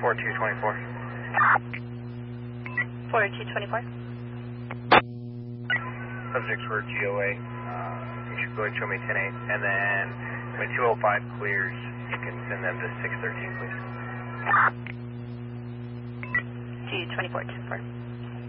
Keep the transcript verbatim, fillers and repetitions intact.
four two two four. four two two four. Subjects were G O A. Uh, you should go ahead and show me ten eight. And then when two oh five clears, you can send them to six thirteen, please. G two four two four.